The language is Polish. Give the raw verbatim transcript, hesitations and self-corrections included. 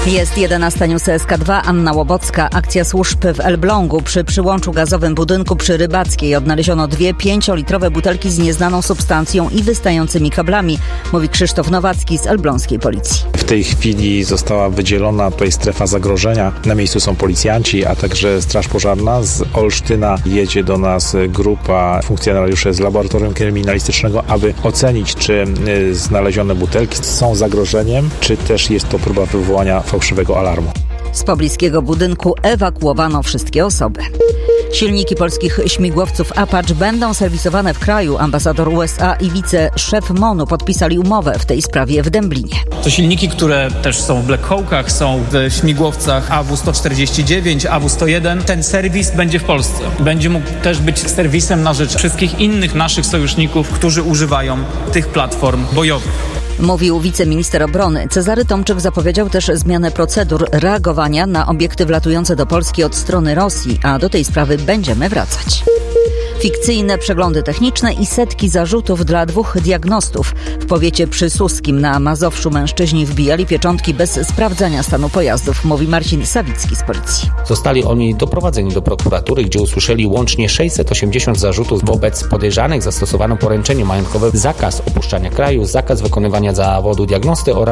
Jest jedenasta News S K dwa, Anna Łobocka. Akcja służb w Elblągu. Przy przyłączu gazowym budynku przy Rybackiej odnaleziono dwie pięciolitrowe butelki z nieznaną substancją i wystającymi kablami, mówi Krzysztof Nowacki z elbląskiej policji. W tej chwili została wydzielona tutaj strefa zagrożenia. Na miejscu są policjanci, a także straż pożarna. Z Olsztyna jedzie do nas grupa funkcjonariuszy z laboratorium kryminalistycznego, aby ocenić, czy znalezione butelki są zagrożeniem, czy też jest to próba wywołania fałszywego alarmu. Z pobliskiego budynku ewakuowano wszystkie osoby. Silniki polskich śmigłowców Apache będą serwisowane w kraju. Ambasador U S A i wiceszef MONU podpisali umowę w tej sprawie w Dęblinie. To silniki, które też są w Black Hawkach, są w śmigłowcach A W sto czterdzieści dziewięć, A W sto jeden. Ten serwis będzie w Polsce. Będzie mógł też być serwisem na rzecz wszystkich innych naszych sojuszników, którzy używają tych platform bojowych. Mówił wiceminister obrony. Cezary Tomczyk zapowiedział też zmianę procedur reagowania na obiekty wlatujące do Polski od strony Rosji, a do tej sprawy będziemy wracać. Fikcyjne przeglądy techniczne i setki zarzutów dla dwóch diagnostów. W powiecie przysuskim na Mazowszu mężczyźni wbijali pieczątki bez sprawdzania stanu pojazdów, mówi Marcin Sawicki z policji. Zostali oni doprowadzeni do prokuratury, gdzie usłyszeli łącznie sześćset osiemdziesiąt zarzutów. Wobec podejrzanych zastosowano poręczenie majątkowe, zakaz opuszczania kraju, zakaz wykonywania zawodu diagnosty oraz